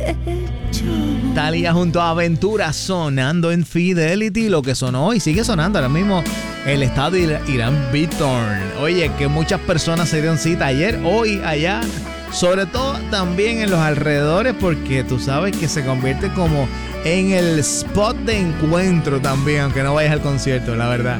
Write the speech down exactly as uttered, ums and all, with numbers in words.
Thalía junto a Aventura sonando en Fidelity, lo que sonó y sigue sonando ahora mismo el estadio Irán Bithorn. Oye, que muchas personas se dieron cita ayer, hoy, allá, sobre todo también en los alrededores, porque tú sabes que se convierte como en el spot de encuentro también, aunque no vayas al concierto, la verdad.